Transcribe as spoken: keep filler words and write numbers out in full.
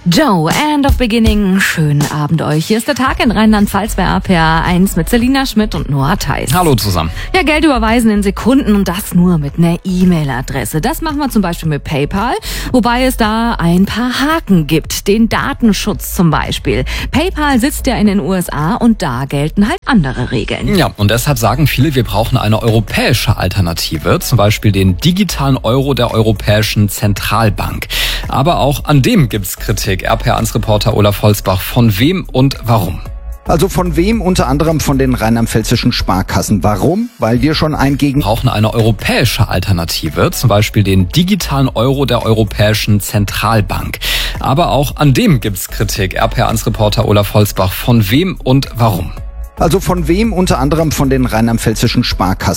Joe, End of Beginning. Schönen Abend euch. Hier ist der Tag in Rheinland-Pfalz bei R P R eins mit Selina Schmidt und Noah Theis. Hallo zusammen. Ja, Geld überweisen in Sekunden und das nur mit einer E-Mail-Adresse. Das machen wir zum Beispiel mit PayPal, wobei es da ein paar Haken gibt. Den Datenschutz zum Beispiel. PayPal sitzt ja in den U S A und da gelten halt andere Regeln. Ja, und deshalb sagen viele, wir brauchen eine europäische Alternative, zum Beispiel den digitalen Euro der Europäischen Zentralbank. Aber auch an dem gibt's Kritik. R P R eins Reporter Olaf Holzbach. Von wem und warum? Also von wem? Unter anderem von den rheinland-pfälzischen Sparkassen. Warum? Weil wir schon ein Gegen... Wir brauchen eine europäische Alternative, zum Beispiel den digitalen Euro der Europäischen Zentralbank. Aber auch an dem gibt's Kritik. R P R eins Reporter Olaf Holzbach. Von wem und warum? Also von wem? Unter anderem von den rheinland-pfälzischen Sparkassen.